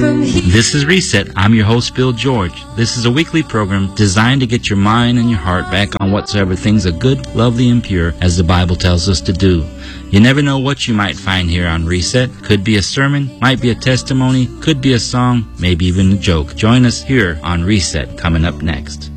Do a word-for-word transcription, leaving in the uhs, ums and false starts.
from here. This is Reset. I'm your host, Bill George. This is a weekly program designed to get your mind and your heart back on whatsoever things are good, lovely, and pure, as the Bible tells us to do. You never know what you might find here on Reset. Could be a sermon, might be a testimony, could be a song, maybe even a joke. Join us here on Reset, coming up next.